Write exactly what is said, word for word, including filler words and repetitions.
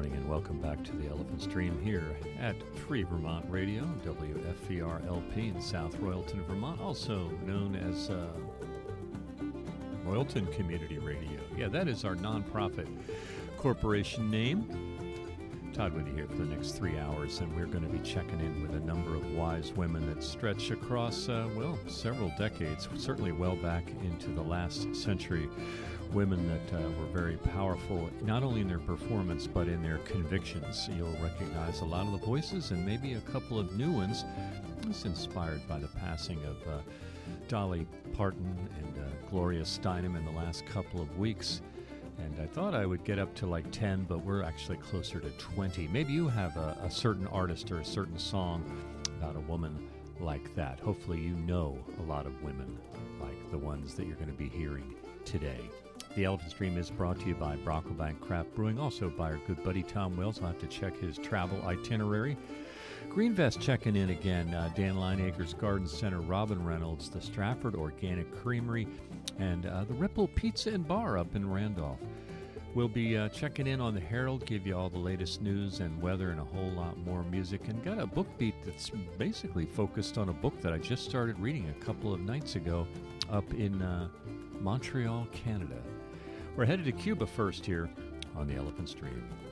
morning and welcome back to the Elephant Stream here at Free Vermont Radio, W F V R L P in South Royalton, Vermont, also known as uh, Royalton Community Radio. Yeah, that is our nonprofit corporation name. Todd Whitty here for the next three hours, and we're going to be checking in with a number of wise women that stretch across, uh, well, several decades, certainly well back into the last century. Women that uh, were very powerful, not only in their performance, but in their convictions. You'll recognize a lot of the voices and maybe a couple of new ones. It's inspired by the passing of uh, Dolly Parton and uh, Gloria Steinem in the last couple of weeks. And I thought I would get up to like ten, but we're actually closer to twenty. Maybe you have a, a certain artist or a certain song about a woman like that. Hopefully you know a lot of women like the ones that you're going to be hearing today. The Elephant Stream is brought to you by Brocklebank Craft Brewing, also by our good buddy Tom Wells. I'll have to check his travel itinerary. Greenvest checking in again. Uh, Dan Lineacres Garden Center, Robin Reynolds, the Stratford Organic Creamery, and uh, the Ripple Pizza and Bar up in Randolph. We'll be uh, checking in on the Herald, give you all the latest news and weather and a whole lot more music. And got a book beat that's basically focused on a book that I just started reading a couple of nights ago up in uh, Montreal, Canada. We're headed to Cuba first here on the Elephant Stream.